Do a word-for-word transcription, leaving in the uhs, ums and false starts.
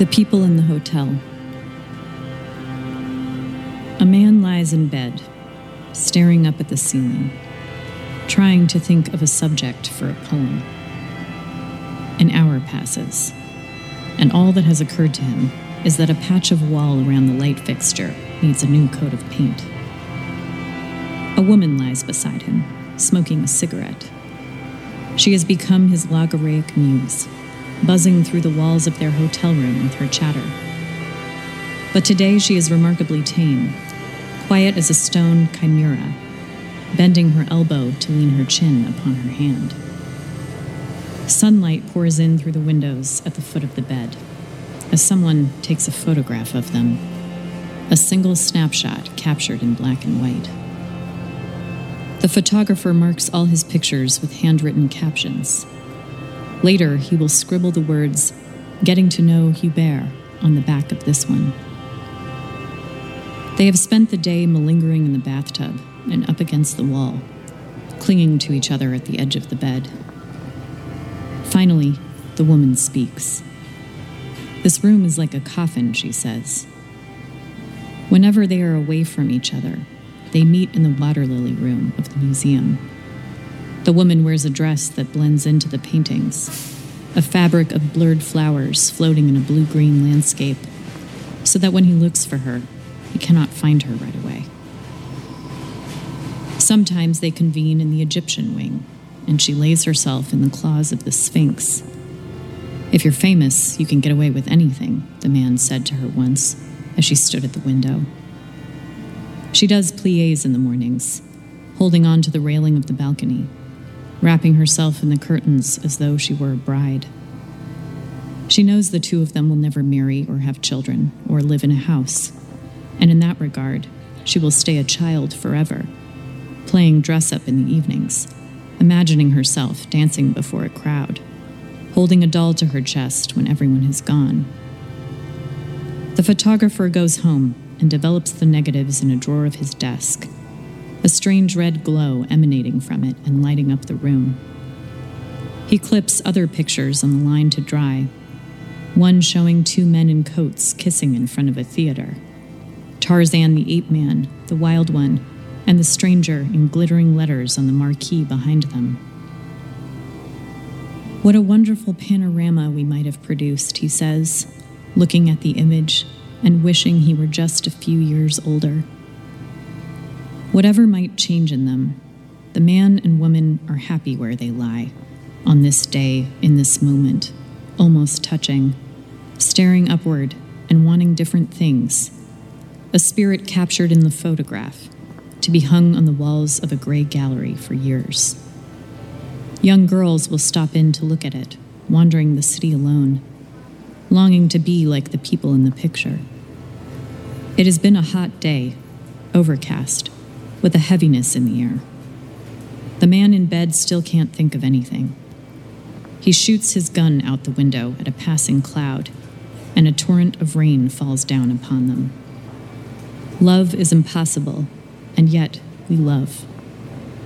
The people in the hotel. A man lies in bed, staring up at the ceiling, trying to think of a subject for a poem. An hour passes, and all that has occurred to him is that a patch of wall around the light fixture needs a new coat of paint. A woman lies beside him, smoking a cigarette. She has become his logorrheic muse, buzzing through the walls of their hotel room with her chatter. But today she is remarkably tame, quiet as a stone chimera, bending her elbow to lean her chin upon her hand. Sunlight pours in through the windows at the foot of the bed, as someone takes a photograph of them, a single snapshot captured in black and white. The photographer marks all his pictures with handwritten captions. Later, he will scribble the words, "Getting to know Hubert," on the back of this one. They have spent the day malingering in the bathtub and up against the wall, clinging to each other at the edge of the bed. Finally, the woman speaks. "This room is like a coffin," she says. Whenever they are away from each other, they meet in the water lily room of the museum. The woman wears a dress that blends into the paintings, a fabric of blurred flowers floating in a blue-green landscape, so that when he looks for her, he cannot find her right away. Sometimes they convene in the Egyptian wing, and she lays herself in the claws of the Sphinx. "If you're famous, you can get away with anything," the man said to her once, as she stood at the window. She does pliés in the mornings, holding on to the railing of the balcony, wrapping herself in the curtains as though she were a bride. She knows the two of them will never marry or have children or live in a house, and in that regard, she will stay a child forever, playing dress-up in the evenings, imagining herself dancing before a crowd, holding a doll to her chest when everyone has gone. The photographer goes home and develops the negatives in a drawer of his desk, a strange red glow emanating from it and lighting up the room. He clips other pictures on the line to dry, one showing two men in coats kissing in front of a theater, Tarzan the ape man, the wild one, and the stranger in glittering letters on the marquee behind them. "What a wonderful panorama we might have produced," he says, looking at the image and wishing he were just a few years older. Whatever might change in them, the man and woman are happy where they lie, on this day, in this moment, almost touching, staring upward and wanting different things, a spirit captured in the photograph, to be hung on the walls of a gray gallery for years. Young girls will stop in to look at it, wandering the city alone, longing to be like the people in the picture. It has been a hot day, overcast, with a heaviness in the air. The man in bed still can't think of anything. He shoots his gun out the window at a passing cloud, and a torrent of rain falls down upon them. Love is impossible, and yet we love.